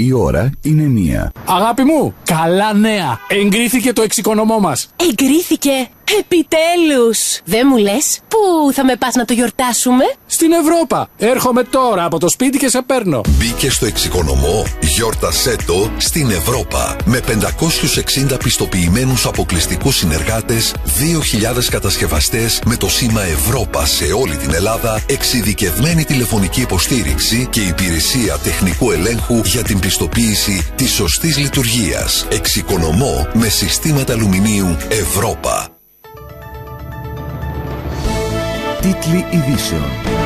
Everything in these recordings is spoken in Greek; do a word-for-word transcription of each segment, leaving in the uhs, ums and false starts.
Η ώρα είναι μία. Αγάπη μου, καλά νέα! Εγκρίθηκε το εξοικονομώ μας. Εγκρίθηκε! Επιτέλους! Δεν μου λες, πού θα με πας να το γιορτάσουμε? Στην Ευρώπα. Έρχομαι τώρα από το σπίτι και σε παίρνω. Μπήκε στο εξοικονομώ, γιόρτασέ το στην Ευρώπα. Με πεντακόσιους εξήντα πιστοποιημένους αποκλειστικούς συνεργάτες, δύο χιλιάδες κατασκευαστές με το σήμα Ευρώπα σε όλη την Ελλάδα, εξειδικευμένη τηλεφωνική υποστήριξη και υπηρεσία τεχνικού ελέγχου για την πιστοποίηση της σωστής λειτουργίας. Εξοικονομώ με συστήματα αλουμινίου Ευρώπα. Τίτλοι ειδήσεων.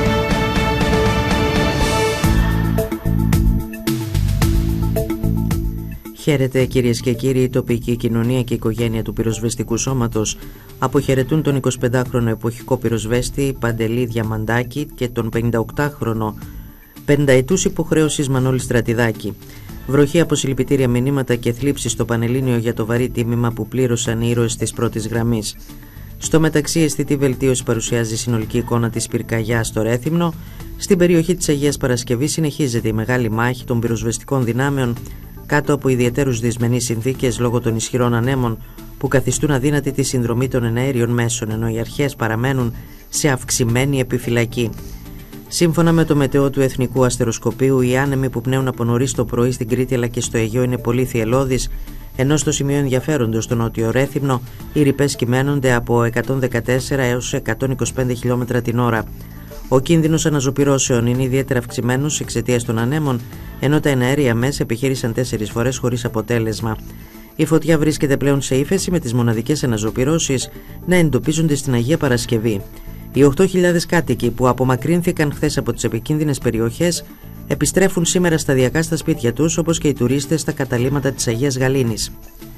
Χαίρετε κυρίες και κύριοι, η τοπική κοινωνία και η οικογένεια του πυροσβεστικού σώματος αποχαιρετούν τον εικοσιπεντάχρονο εποχικό πυροσβέστη Παντελή Διαμαντάκη και τον πενηνταοκτάχρονο πενταετούς υποχρέωσης Μανώλη Στρατιδάκη. Βροχή από συλληπιτήρια μηνύματα και θλίψεις στο Πανελλήνιο για το βαρύ τίμημα που πλήρωσαν οι ήρωες της πρώτης γραμμής. Στο μεταξύ, αισθητή βελτίωση παρουσιάζει η συνολική εικόνα της πυρκαγιάς στο Ρέθυμνο. Στην περιοχή της Αγίας Παρασκευής συνεχίζεται η μεγάλη μάχη των πυροσβεστικών δυνάμεων κάτω από ιδιαιτέρους δυσμενείς συνθήκες λόγω των ισχυρών ανέμων που καθιστούν αδύνατη τη συνδρομή των εναέριων μέσων, ενώ οι αρχές παραμένουν σε αυξημένη επιφυλακή. Σύμφωνα με το μετεό του Εθνικού Αστεροσκοπείου, οι άνεμοι που πνέουν από νωρίς το πρωί στην Κρήτη αλλά και στο Αιγαίο είναι πολύ θυελλώδεις, ενώ στο σημείο ενδιαφέροντος στο νότιο Ρέθυμνο οι ρηπές κυμαίνονται από εκατόν δεκατέσσερα έως εκατόν είκοσι πέντε χιλιόμετρα την ώρα. Ο κίνδυνος αναζωπυρώσεων είναι ιδιαίτερα αυξημένος εξαιτίας των ανέμων, ενώ τα εναέρια μέσα επιχείρησαν τέσσερις φορές χωρίς αποτέλεσμα. Η φωτιά βρίσκεται πλέον σε ύφεση, με τις μοναδικές αναζωπυρώσεις να εντοπίζονται στην Αγία Παρασκευή. Οι οκτώ χιλιάδες κάτοικοι που απομακρύνθηκαν χθες από τις επικίνδυνες περιοχές επιστρέφουν σήμερα σταδιακά στα σπίτια τους, όπως και οι τουρίστες στα καταλύματα της Αγίας Γαλήνης.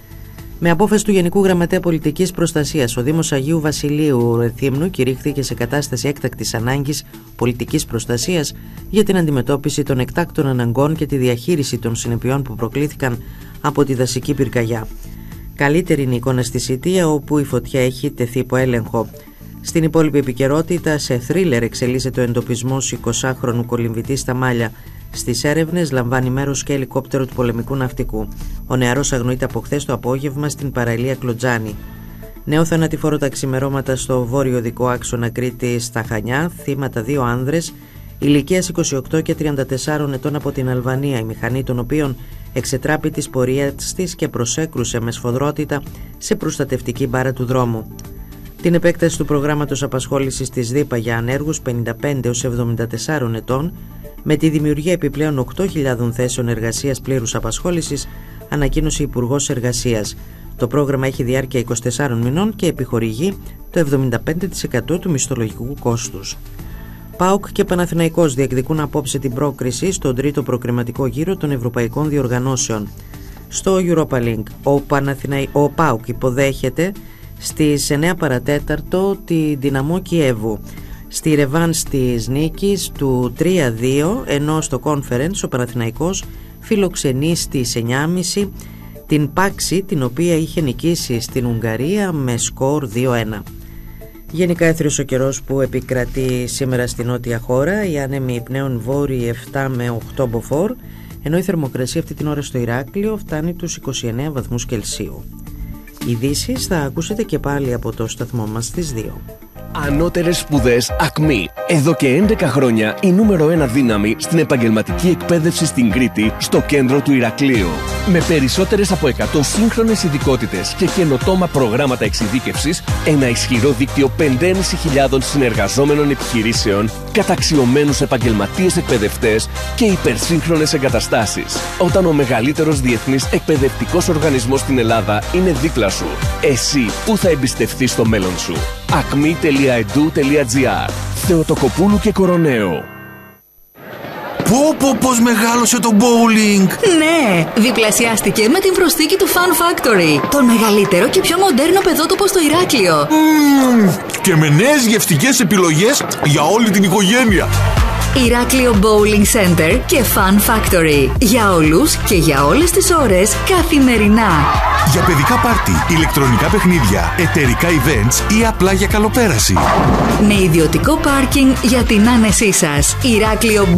Με απόφαση του Γενικού Γραμματέα Πολιτικής Προστασίας, ο Δήμος Αγίου Βασιλείου Ρεθύμνου κηρύχθηκε σε κατάσταση έκτακτης ανάγκης πολιτικής προστασίας για την αντιμετώπιση των εκτάκτων αναγκών και τη διαχείριση των συνεπειών που προκλήθηκαν από τη δασική πυρκαγιά. Καλύτερη είναι η εικόνα στη Σιτία, όπου η φωτιά έχει τεθεί υπό έλεγχο. Στην υπόλοιπη επικαιρότητα, σε θρίλερ εξελίσσεται ο εντοπισμός εικοσάχρονου κολυμβητή στα Μάλια. Στις έρευνες λαμβάνει μέρος και ελικόπτερο του πολεμικού ναυτικού. Ο νεαρός αγνοείται από χθες το απόγευμα στην παραλία Κλωτζάνη. Νέο θανατηφόρο τα ξημερώματα στο βόρειο οδικό άξονα Κρήτης στα Χανιά, θύματα δύο άνδρες ηλικίας είκοσι οκτώ και τριάντα τεσσάρων ετών από την Αλβανία, η μηχανή των οποίων εξετράπη της πορείας της και προσέκρουσε με σφοδρότητα σε προστατευτική μπάρα του δρόμου. Την επέκταση του προγράμματος απασχόλησης της ΔΥΠΑ για ανέργους πενήντα πέντε έως εβδομήντα τεσσάρων ετών, με τη δημιουργία επιπλέον οκτώ χιλιάδων θέσεων εργασίας πλήρους απασχόλησης, ανακοίνωσε η Υπουργός Εργασίας. Το πρόγραμμα έχει διάρκεια είκοσι τεσσάρων μηνών και επιχορηγεί το εβδομήντα πέντε τοις εκατό του μισθολογικού κόστους. ΠΑΟΚ και Παναθηναϊκός διεκδικούν απόψε την πρόκριση στον τρίτο προκριματικό γύρο των ευρωπαϊκών διοργανώσεων. Στο Europa League, ο, Παναθηναϊ... ο ΠΑΟΚ υποδέχεται στις εννέα παρατέταρτο τη Δυναμό Κιέβου. Στη ρεβάνς της νίκης του τρία δύο, ενώ στο Conference ο Παναθηναϊκός φιλοξενεί στις εννιά και μισή την Πάξη, την οποία είχε νικήσει στην Ουγγαρία με σκορ δύο ένα. Γενικά έθριος ο καιρός που επικρατεί σήμερα στη νότια χώρα, οι άνεμοι πνέουν βόρειοι επτά με οκτώ μποφόρ, ενώ η θερμοκρασία αυτή την ώρα στο Ηράκλειο φτάνει τους είκοσι εννέα βαθμούς Κελσίου. Ειδήσεις θα ακούσετε και πάλι από το σταθμό μας στις δύο. Ανώτερες σπουδές Ακμή. Εδώ και έντεκα χρόνια η νούμερο ένα δύναμη στην επαγγελματική εκπαίδευση στην Κρήτη, στο κέντρο του Ηρακλείου. Με περισσότερες από εκατό σύγχρονες ειδικότητες και καινοτόμα προγράμματα εξειδίκευσης, ένα ισχυρό δίκτυο πέντε χιλιάδες πεντακόσιων συνεργαζόμενων επιχειρήσεων, καταξιωμένους επαγγελματίες εκπαιδευτές και υπερσύγχρονες εγκαταστάσεις. Όταν ο μεγαλύτερος διεθνής εκπαιδευτικός οργανισμός στην Ελλάδα είναι δίπλα σου, εσύ πού θα εμπιστευτείς το μέλλον σου? ακμή τελεία ι ντι γιου τελεία τζι άρ. Θεοτοκοπούλου και Κοροναίο. Πω πω πως μεγάλωσε το bowling! Ναι, διπλασιάστηκε με την προσθήκη του Fun Factory. Το μεγαλύτερο και πιο μοντέρνο παιδότοπο στο Ηράκλειο. Mm, και με νέες γευστικές επιλογές για όλη την οικογένεια. Ηράκλειο Bowling Center και Fun Factory. Για όλους και για όλες τις ώρες, καθημερινά. Για παιδικά πάρτι, ηλεκτρονικά παιχνίδια, εταιρικά events ή απλά για καλοπέραση. Με ιδιωτικό πάρκινγκ για την άνεσή σας. Ηράκλειο